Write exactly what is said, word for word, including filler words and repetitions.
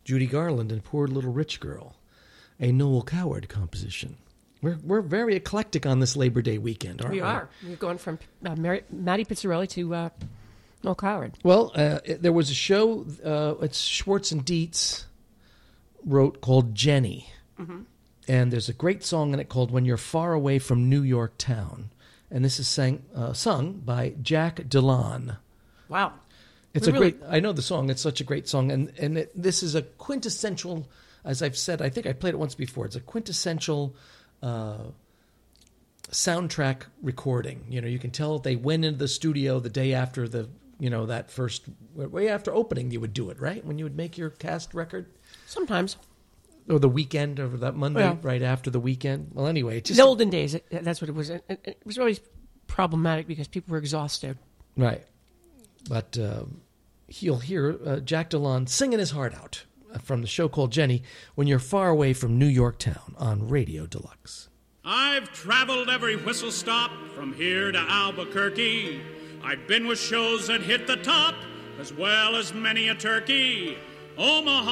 Judy Garland and Poor Little Rich Girl, a Noel Coward composition. We're we're very eclectic on this Labor Day weekend, aren't we? We are. We're going from uh, Mary, Matty Pizzarelli to uh, Noel Coward. Well, uh, it, there was a show, uh, it's Schwartz and Dietz wrote, called Jenny. Mm-hmm. And there's a great song in it called When You're Far Away from New York Town. And this is sang, uh, sung by Jack Delon. Wow. It's We're a really... great, I know the song, it's such a great song. And, and it, this is a quintessential, as I've said, I think I played it once before, it's a quintessential uh, soundtrack recording. You know, you can tell they went into the studio the day after the, you know, that first, way after opening you would do it, right? When you would make your cast record? Sometimes. Or the weekend, or that Monday, yeah. right after the weekend. Well, anyway. It's just, in the olden days, it, that's what it was. It, it was always problematic because people were exhausted. Right. But uh, you'll hear uh, Jack Delon singing his heart out from the show called Jenny, When You're Far Away from New York Town on Radio Deluxe. I've traveled every whistle stop from here to Albuquerque. I've been with shows that hit the top as well as many a turkey. Omaha